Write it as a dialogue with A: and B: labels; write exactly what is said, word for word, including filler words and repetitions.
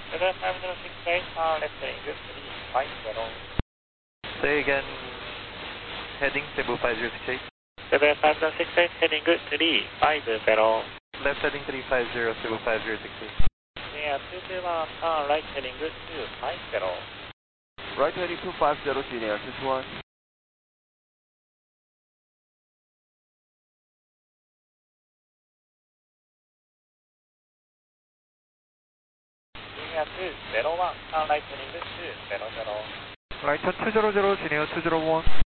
A: Weather five zero six eight, uh, left heading good, three five zero.
B: Say again, heading Cebu five zero six eight.
A: Weather five zero six eight, heading good, three five zero.
B: Left heading three five zero, Cebu five zero six eight.
A: Yeah, two two one, uh, right heading good, two five zero.
C: Right heading two five zero, Senior, two two one.
A: Yeah, two zero one, uh, right heading good, two zero zero.
B: Right turn two zero zero, Senior two zero one.